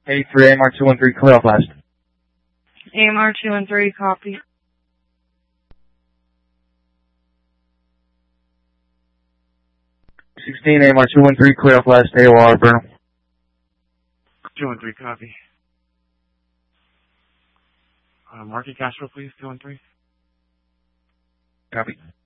83 AMR 213, clear off last. AMR 213, copy. 16 AMR 213, clear off last, AOR, Burnham. 213, copy. Market Castro, please, 213. Copy.